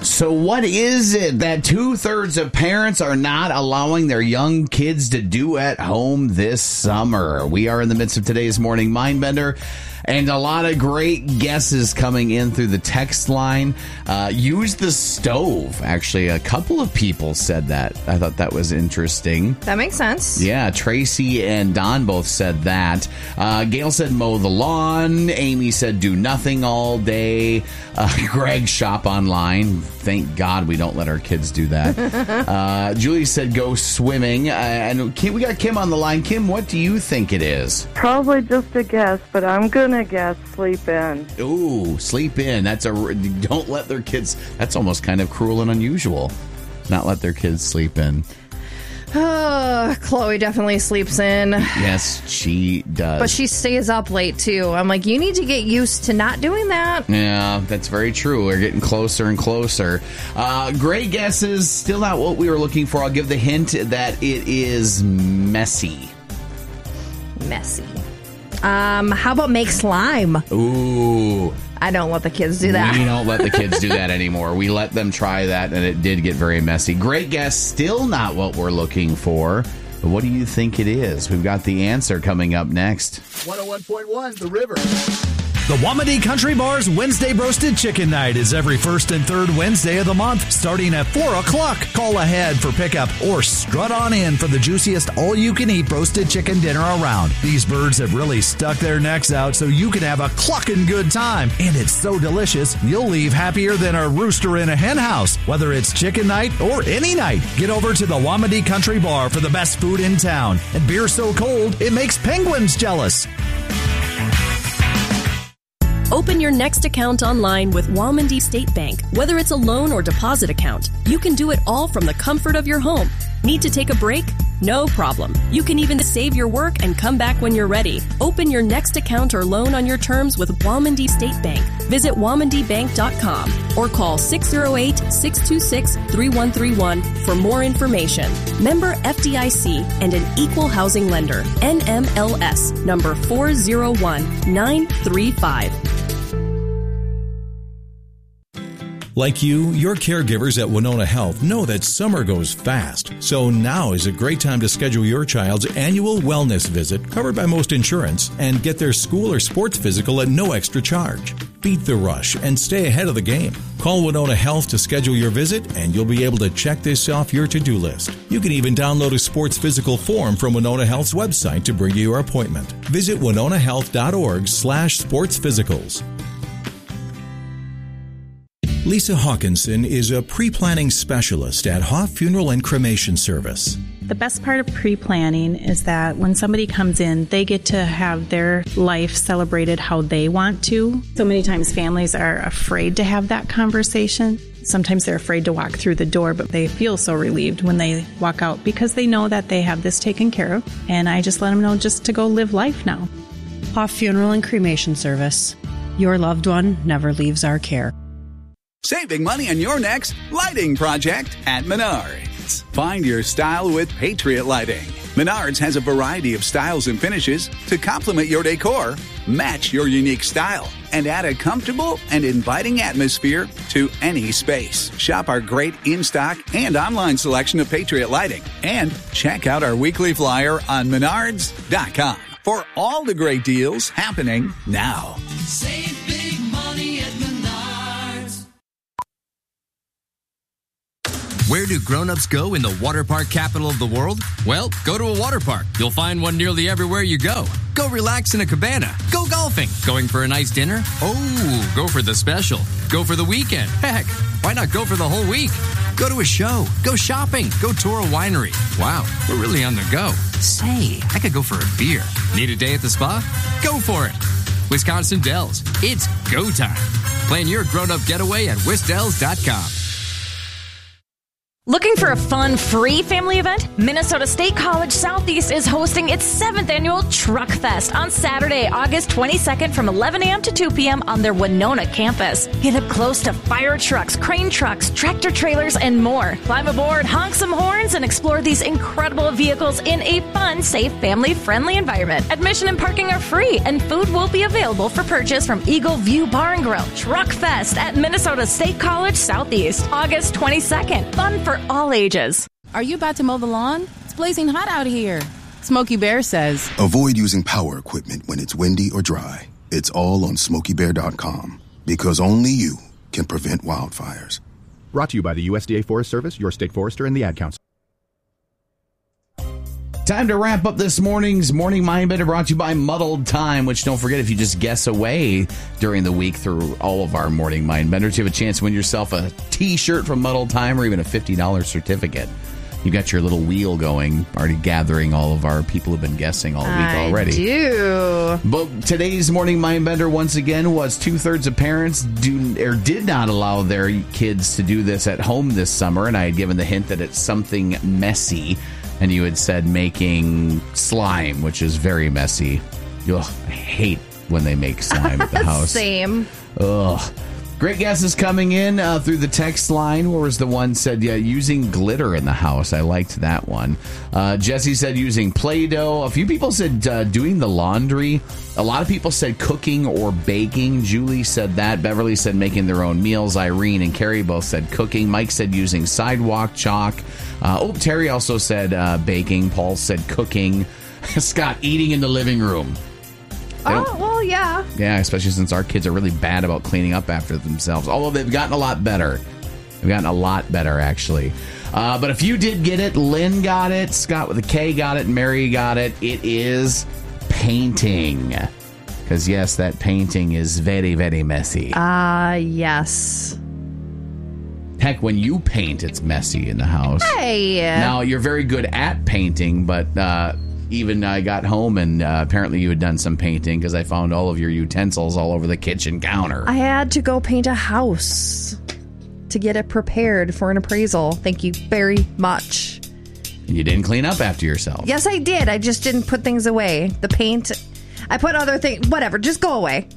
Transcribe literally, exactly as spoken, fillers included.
So what is it that two-thirds of parents are not allowing their young kids to do at home this summer? We are in the midst of today's Morning Mindbender, and a lot of great guesses coming in through the text line. Uh, use the stove. Actually, a couple of people said that. I thought that was interesting. That makes sense. Yeah, Tracy and Don both said that. Uh, Gail said mow the lawn. Amy said do nothing all day. Uh, Greg, shop online. Thank God we don't let our kids do that. uh, Julie said go swimming. Uh, and Kim, we got Kim on the line. Kim, what do you think it is? Probably just a guess, but I'm going to guess sleep in. Ooh, sleep in. That's a don't let their kids. That's almost kind of cruel and unusual. Not let their kids sleep in. Uh, Chloe definitely sleeps in. Yes, she does. But she stays up late, too. I'm like, you need to get used to not doing that. Yeah, that's very true. We're getting closer and closer. Uh, great guesses. Still not what we were looking for. I'll give the hint that it is messy. Messy. Um, how about make slime? Ooh. I don't let the kids do that. We don't let the kids do that anymore. We let them try that, and it did get very messy. Great guess. Still not what we're looking for. But what do you think it is? We've got the answer coming up next. one oh one point one, The River. The Wamadi Country Bar's Wednesday Roasted Chicken Night is every first and third Wednesday of the month, starting at four o'clock. Call ahead for pickup or strut on in for the juiciest all-you-can-eat roasted chicken dinner around. These birds have really stuck their necks out so you can have a clucking good time. And it's so delicious, you'll leave happier than a rooster in a hen house. Whether it's chicken night or any night, get over to the Wamadi Country Bar for the best food in town. And beer so cold, it makes penguins jealous. Open your next account online with Walmandi State Bank. Whether it's a loan or deposit account, you can do it all from the comfort of your home. Need to take a break? No problem. You can even save your work and come back when you're ready. Open your next account or loan on your terms with Walmandi State Bank. Visit walmandi bank dot com or call six oh eight, six two six, three one three one for more information. Member F D I C and an equal housing lender. N M L S number four zero one nine three five. Like you, your caregivers at Winona Health know that summer goes fast. So now is a great time to schedule your child's annual wellness visit, covered by most insurance, and get their school or sports physical at no extra charge. Beat the rush and stay ahead of the game. Call Winona Health to schedule your visit, and you'll be able to check this off your to-do list. You can even download a sports physical form from Winona Health's website to bring you your appointment. Visit winona health dot org slash sports physicals. Lisa Hawkinson is a pre-planning specialist at Hoff Funeral and Cremation Service. The best part of pre-planning is that when somebody comes in, they get to have their life celebrated how they want to. So many times families are afraid to have that conversation. Sometimes they're afraid to walk through the door, but they feel so relieved when they walk out because they know that they have this taken care of. And I just let them know just to go live life now. Hoff Funeral and Cremation Service. Your loved one never leaves our care. Saving money on your next lighting project at Menards. Find your style with Patriot Lighting. Menards has a variety of styles and finishes to complement your decor, match your unique style, and add a comfortable and inviting atmosphere to any space. Shop our great in-stock and online selection of Patriot Lighting. And check out our weekly flyer on menards dot com for all the great deals happening now. Save big money at Menards. Where do grown-ups go in the water park capital of the world? Well, go to a water park. You'll find one nearly everywhere you go. Go relax in a cabana. Go golfing. Going for a nice dinner? Oh, go for the special. Go for the weekend. Heck, why not go for the whole week? Go to a show. Go shopping. Go tour a winery. Wow, we're really on the go. Say, I could go for a beer. Need a day at the spa? Go for it. Wisconsin Dells. It's go time. Plan your grown-up getaway at wis dells dot com. Looking for a fun, free family event? Minnesota State College Southeast is hosting its seventh annual Truck Fest on Saturday, August twenty-second from eleven a.m. to two p.m. on their Winona campus. Get up close to fire trucks, crane trucks, tractor trailers, and more. Climb aboard, honk some horns, and explore these incredible vehicles in a fun, safe, family-friendly environment. Admission and parking are free, and food will be available for purchase from Eagle View Bar and Grill. Truck Fest at Minnesota State College Southeast, August twenty-second. Fun for all ages. Are you about to mow the lawn? It's blazing hot out here. Smokey Bear says, avoid using power equipment when it's windy or dry. It's all on smokey bear dot com because only you can prevent wildfires. Brought to you by the U S D A Forest Service, your state forester, and the Ad Council. Time to wrap up this morning's Morning Mindbender, brought to you by Muddled Time, which don't forget, if you just guess away during the week through all of our Morning Mindbenders, you have a chance to win yourself a t-shirt from Muddled Time or even a fifty dollars certificate. You got your little wheel going, already gathering all of our people who've been guessing all week I already. do. But today's Morning Mindbender, once again, was two-thirds of parents do or did not allow their kids to do this at home this summer, and I had given the hint that it's something messy. And you had said making slime, which is very messy. Ugh, I hate when they make slime at the house. Same. Ugh. Great guesses coming in uh, through the text line. Where was the one said, yeah, using glitter in the house. I liked that one. Uh, Jesse said using Play-Doh. A few people said uh, doing the laundry. A lot of people said cooking or baking. Julie said that. Beverly said making their own meals. Irene and Carrie both said cooking. Mike said using sidewalk chalk. Uh, oh, Terry also said uh, baking. Paul said cooking. Scott, eating in the living room. Oh, well, yeah. Yeah, especially since our kids are really bad about cleaning up after themselves. Although they've gotten a lot better. They've gotten a lot better, actually. Uh, but if you did get it, Lynn got it, Scott with a K got it, and Mary got it. It is painting. Because, yes, that painting is very, very messy. Ah, uh, yes. Heck, when you paint, it's messy in the house. Hey! Now, you're very good at painting, but... Uh, Even I got home and uh, apparently you had done some painting because I found all of your utensils all over the kitchen counter. I had to go paint a house to get it prepared for an appraisal. Thank you very much. And you didn't clean up after yourself. Yes, I did. I just didn't put things away. The paint, I put other things, whatever, just go away.